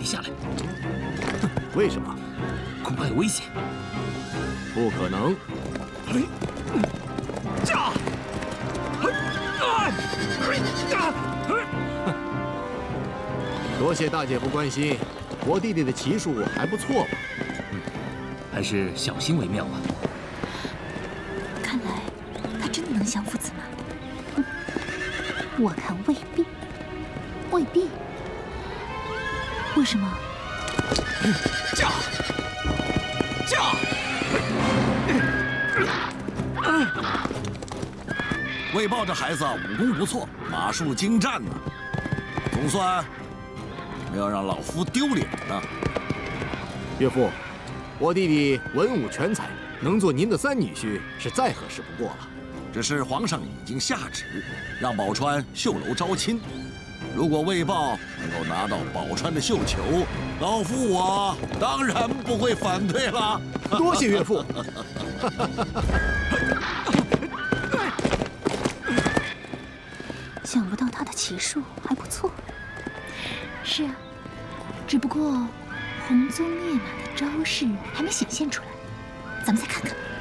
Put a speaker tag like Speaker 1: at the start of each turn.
Speaker 1: 下来。
Speaker 2: 为什么？
Speaker 1: 恐怕有危险。
Speaker 2: 不可能。多谢大姐夫关心，我弟弟的骑术还不错嘛。
Speaker 1: 还是小心为妙啊。
Speaker 3: 看来他真的能降父子吗？我看未必，未必。为什么？
Speaker 1: 驾！
Speaker 4: 魏豹这孩子武功不错，马术精湛呢，总算没有让老夫丢脸呢。
Speaker 2: 岳父，我弟弟文武全才，能做您的三女婿是再合适不过了。
Speaker 4: 只是皇上已经下旨，让宝钏绣楼招亲。如果魏豹能够拿到宝钏的绣球，老夫我当然不会反对了。
Speaker 2: 多谢岳父。
Speaker 3: 想不到他的骑术还不错。是啊，只不过红鬃烈马的招式还没显现出来，咱们再看看。